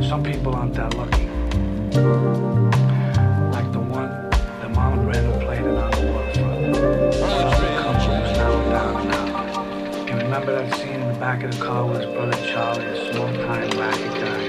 Some people aren't that lucky. Like the one that Mama Brandon played in on the waterfront. The couple was now down and out. Can remember that scene in the back of the car with his brother Charlie, a small-time racket guy.